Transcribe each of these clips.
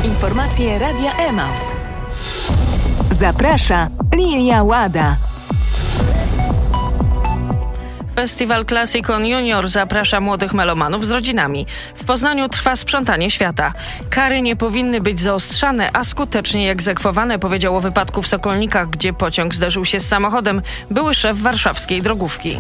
Informacje Radia Emaus. Zaprasza Lilia Łada. Festiwal Classic on Junior zaprasza młodych melomanów z rodzinami. W Poznaniu trwa sprzątanie świata. Kary nie powinny być zaostrzane, a skutecznie egzekwowane, powiedział o wypadku w Sokolnikach, gdzie pociąg zderzył się z samochodem były szef warszawskiej drogówki.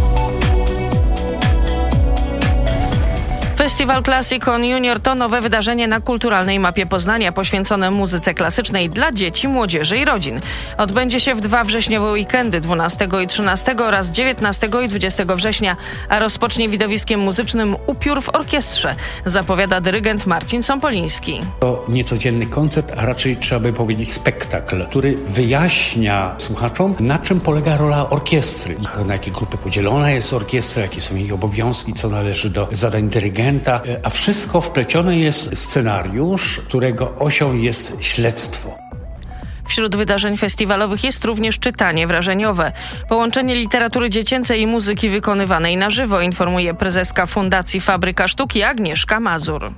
Festiwal Classic on Junior to nowe wydarzenie na kulturalnej mapie Poznania poświęcone muzyce klasycznej dla dzieci, młodzieży i rodzin. Odbędzie się w 2 wrześniowe weekendy 12 i 13 oraz 19 i 20 września, a rozpocznie widowiskiem muzycznym Upiór w orkiestrze, zapowiada dyrygent Marcin Sąpoliński. To niecodzienny koncert, a raczej trzeba by powiedzieć spektakl, który wyjaśnia słuchaczom, na czym polega rola orkiestry, na jakie grupy podzielona jest orkiestra, jakie są jej obowiązki, co należy do zadań dyrygenta. A wszystko wplecione jest scenariusz, którego osią jest śledztwo. Wśród wydarzeń festiwalowych jest również czytanie wrażeniowe. Połączenie literatury dziecięcej i muzyki wykonywanej na żywo, informuje prezeska Fundacji Fabryka Sztuki Agnieszka Mazur.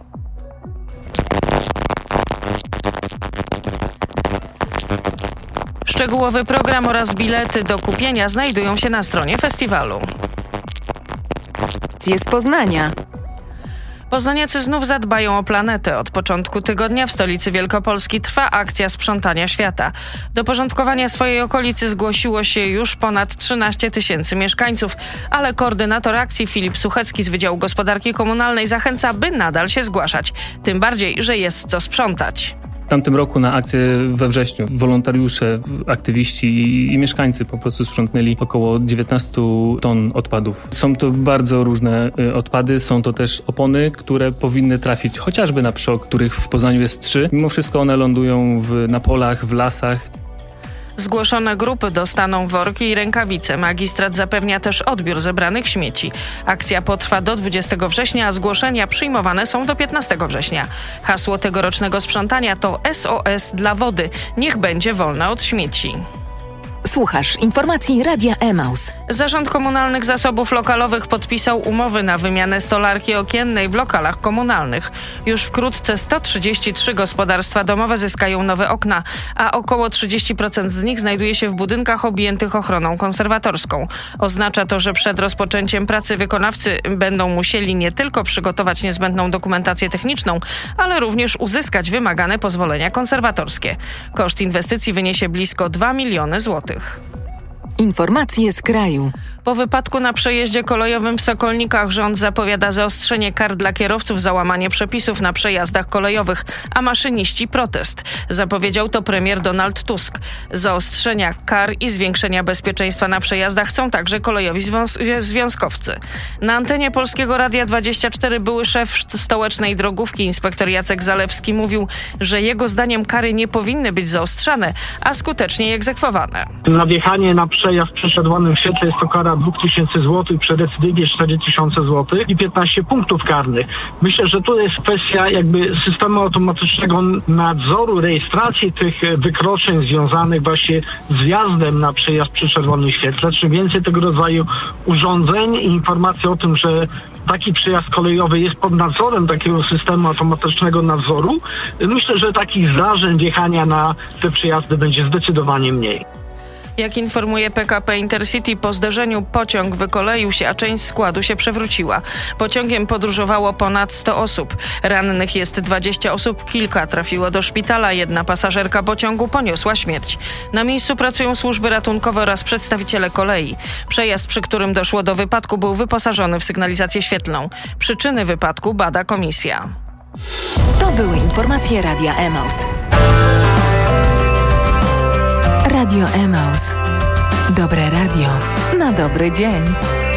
Szczegółowy program oraz bilety do kupienia znajdują się na stronie festiwalu. Z Poznania. Poznaniacy znów zadbają o planetę. Od początku tygodnia w stolicy Wielkopolski trwa akcja sprzątania świata. Do porządkowania swojej okolicy zgłosiło się już ponad 13 000 mieszkańców, ale koordynator akcji Filip Suchecki z Wydziału Gospodarki Komunalnej zachęca, by nadal się zgłaszać. Tym bardziej, że jest co sprzątać. W tamtym roku na akcję we wrześniu wolontariusze, aktywiści i mieszkańcy po prostu sprzątnęli około 19 ton odpadów. Są to bardzo różne odpady, są to też opony, które powinny trafić chociażby na PSZO, których w Poznaniu jest 3. Mimo wszystko one lądują na polach, w lasach. Zgłoszone grupy dostaną worki i rękawice. Magistrat zapewnia też odbiór zebranych śmieci. Akcja potrwa do 20 września, a zgłoszenia przyjmowane są do 15 września. Hasło tegorocznego sprzątania to SOS dla wody. Niech będzie wolna od śmieci. Słuchasz informacji Radia Emaus. Zarząd Komunalnych Zasobów Lokalowych podpisał umowy na wymianę stolarki okiennej w lokalach komunalnych. Już wkrótce 133 gospodarstwa domowe zyskają nowe okna, a około 30% z nich znajduje się w budynkach objętych ochroną konserwatorską. Oznacza to, że przed rozpoczęciem pracy wykonawcy będą musieli nie tylko przygotować niezbędną dokumentację techniczną, ale również uzyskać wymagane pozwolenia konserwatorskie. Koszt inwestycji wyniesie blisko 2 miliony złotych. Informacje z kraju. Po wypadku na przejeździe kolejowym w Sokolnikach rząd zapowiada zaostrzenie kar dla kierowców za łamanie przepisów na przejazdach kolejowych, a maszyniści protest. Zapowiedział to premier Donald Tusk. Zaostrzenia kar i zwiększenia bezpieczeństwa na przejazdach chcą także kolejowi związkowcy. Na antenie Polskiego Radia 24 były szef stołecznej drogówki inspektor Jacek Zalewski mówił, że jego zdaniem kary nie powinny być zaostrzane, a skutecznie egzekwowane. Nawjechanie na przejazd w przeszedłonym świetle jest to kara 2000 zł, przy recydywie 4000 zł i 15 punktów karnych. Myślę, że tu jest kwestia jakby systemu automatycznego nadzoru, rejestracji tych wykroczeń związanych właśnie z wjazdem na przejazd przy czerwonym świetle. Czym więcej tego rodzaju urządzeń i informacji o tym, że taki przejazd kolejowy jest pod nadzorem takiego systemu automatycznego nadzoru, myślę, że takich zdarzeń wjechania na te przejazdy będzie zdecydowanie mniej. Jak informuje PKP Intercity, po zderzeniu pociąg wykoleił się, a część składu się przewróciła. Pociągiem podróżowało ponad 100 osób. Rannych jest 20 osób, kilka trafiło do szpitala, jedna pasażerka pociągu poniosła śmierć. Na miejscu pracują służby ratunkowe oraz przedstawiciele kolei. Przejazd, przy którym doszło do wypadku, był wyposażony w sygnalizację świetlną. Przyczyny wypadku bada komisja. To były informacje Radia Emaus. Radio Emaus. Dobre radio na dobry dzień.